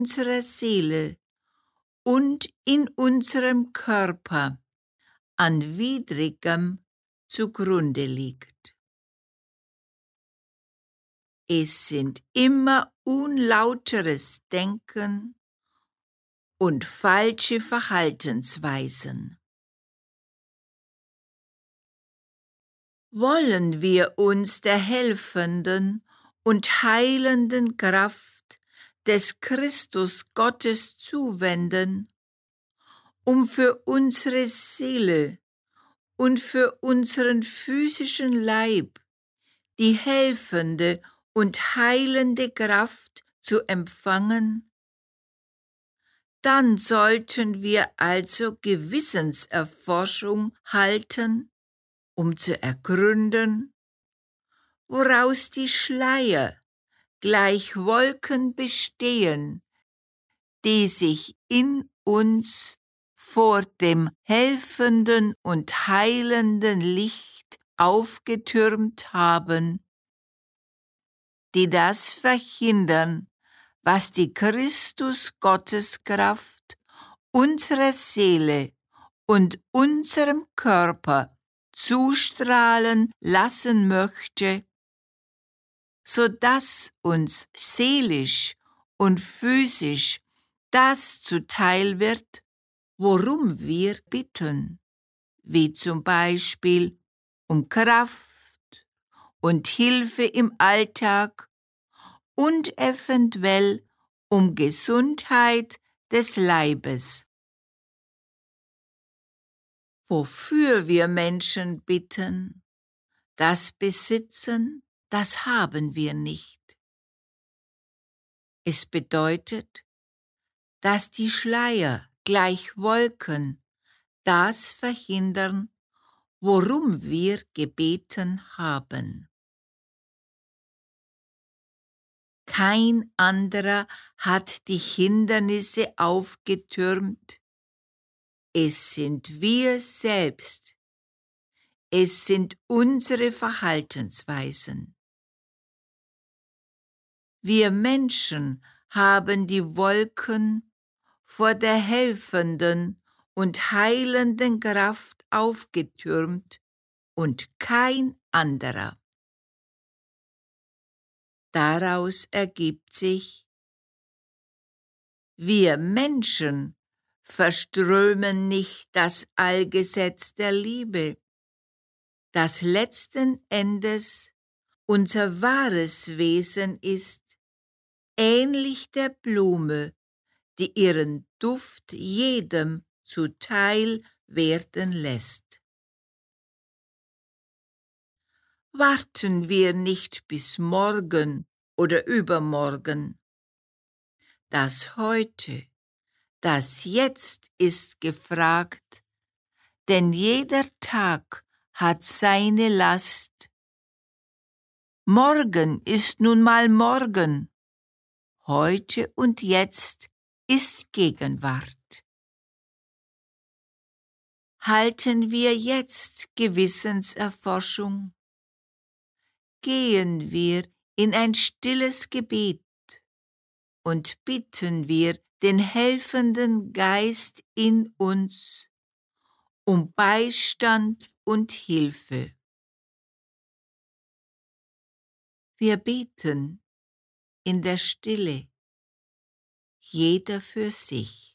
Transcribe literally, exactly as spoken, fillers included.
unserer Seele und in unserem Körper an Widrigem zugrunde liegt. Es sind immer unlauteres Denken und falsche Verhaltensweisen. Wollen wir uns der helfenden und heilenden Kraft des Christus Gottes zuwenden, um für unsere Seele und für unseren physischen Leib die helfende und heilende Kraft zu empfangen, dann sollten wir also Gewissenserforschung halten, um zu ergründen, woraus die Schleier gleich Wolken bestehen, die sich in uns vor dem helfenden und heilenden Licht aufgetürmt haben, die das verhindern, was die Christus-Gotteskraft unserer Seele und unserem Körper zustrahlen lassen möchte, so dass uns seelisch und physisch das zuteil wird, worum wir bitten, wie zum Beispiel um Kraft und Hilfe im Alltag und eventuell um Gesundheit des Leibes. Wofür wir Menschen bitten, das besitzen, das haben wir nicht. Es bedeutet, dass die Schleier gleich Wolken das verhindern, worum wir gebeten haben. Kein anderer hat die Hindernisse aufgetürmt. Es sind wir selbst. Es sind unsere Verhaltensweisen. Wir Menschen haben die Wolken vor der helfenden und heilenden Kraft aufgetürmt und kein anderer. Daraus ergibt sich, wir Menschen verströmen nicht das Allgesetz der Liebe, das letzten Endes unser wahres Wesen ist, ähnlich der Blume, die ihren Duft jedem zuteil werden lässt. Warten wir nicht bis morgen oder übermorgen. Das Heute, das Jetzt ist gefragt, denn jeder Tag hat seine Last. Morgen ist nun mal morgen. Heute und jetzt ist Gegenwart. Halten wir jetzt Gewissenserforschung. Gehen wir in ein stilles Gebet und bitten wir den helfenden Geist in uns um Beistand und Hilfe. Wir beten in der Stille, jeder für sich.